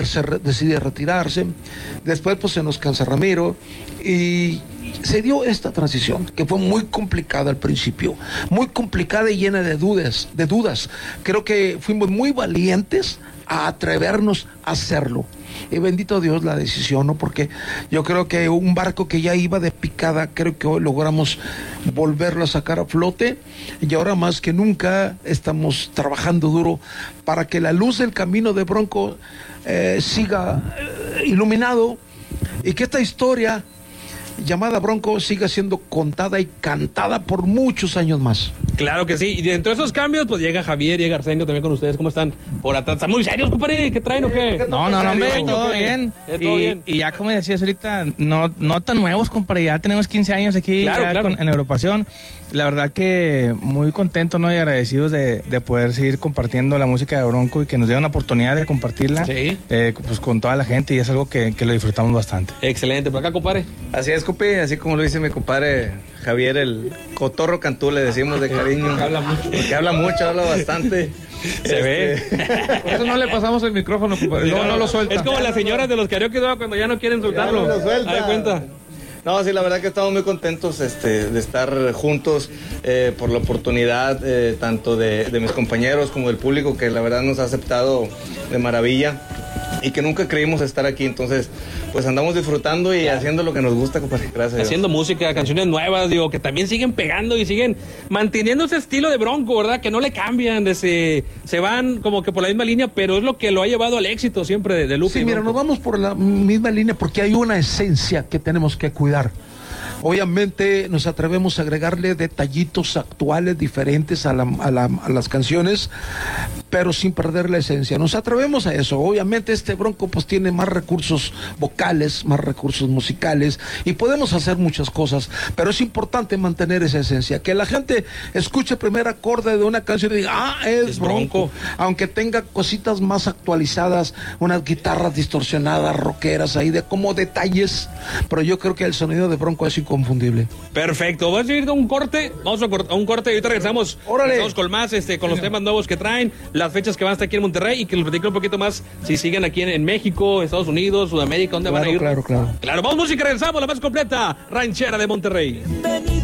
decide retirarse, después pues se nos cansa Ramiro y se dio esta transición que fue muy complicada al principio, muy complicada y llena de dudas. Creo que fuimos muy valientes a atrevernos a hacerlo. Y bendito Dios la decisión, ¿no? Porque yo creo que un barco que ya iba de picada, creo que hoy logramos volverlo a sacar a flote, y ahora más que nunca estamos trabajando duro para que la luz del camino de Bronco siga iluminado, y que esta historia llamada Bronco siga siendo contada y cantada por muchos años más. Claro que sí, y dentro de esos cambios pues llega Javier, llega Arsenio también con ustedes. ¿Cómo están? Por atrás, ¿están muy serios, compadre? ¿Qué traen o qué? No, hombre, todo bien. ¿Todo bien? Y ya como decías ahorita, no tan nuevos, compadre, ya tenemos 15 años aquí en Agrupación. La verdad que muy contentos, ¿no? Y agradecidos de poder seguir compartiendo la música de Bronco y que nos dieron la oportunidad de compartirla pues con toda la gente, y es algo que lo disfrutamos bastante. Excelente. ¿Por acá, compadre? Así es, compi, así como lo dice mi compadre Javier, el cotorro cantú, le decimos de cariño. Habla mucho. Porque habla mucho, habla bastante. Se ve. Por eso no le pasamos el micrófono, compadre. No lo suelta. Es como las señoras de los karaoke cuando ya no quieren soltarlo. Ya no lo suelta. ¿Te cuenta? No, sí, la verdad que estamos muy contentos de estar juntos, por la oportunidad tanto de mis compañeros como del público, que la verdad nos ha aceptado de maravilla y que nunca creímos estar aquí. Entonces, pues andamos disfrutando y haciendo lo que nos gusta, compadre. Gracias. Haciendo música, canciones nuevas, digo, que también siguen pegando y siguen manteniendo ese estilo de Bronco, ¿verdad? Que no le cambian, se van como que por la misma línea, pero es lo que lo ha llevado al éxito siempre de Lupe. Sí, mira, nos vamos por la misma línea porque hay una esencia que tenemos que cuidar. Obviamente nos atrevemos a agregarle detallitos actuales diferentes a las canciones, pero sin perder la esencia. Nos atrevemos a eso. Obviamente este Bronco pues tiene más recursos vocales, más recursos musicales, y podemos hacer muchas cosas, pero es importante mantener esa esencia. Que la gente escuche el primer acorde de una canción y diga, es Bronco. Aunque tenga cositas más actualizadas, unas guitarras distorsionadas, rockeras ahí, de como detalles, pero yo creo que el sonido de Bronco es inconfundible. Perfecto, vamos a ir a un corte, a un corte y ahorita regresamos. ¡Órale! Regresamos con más, con los temas nuevos que traen, las fechas que van a estar aquí en Monterrey, y que les platico un poquito más si siguen aquí en México, Estados Unidos, Sudamérica, ¿dónde van a ir? Claro. Claro, vamos música, regresamos, la más completa ranchera de Monterrey.